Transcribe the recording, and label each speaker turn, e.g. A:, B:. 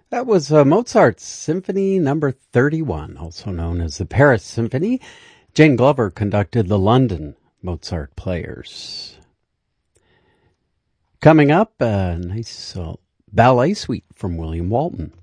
A: That was Mozart's Symphony Number 31, also known as the Paris Symphony. Jane Glover conducted the London Mozart Players. Coming up, a nice ballet suite from William Walton.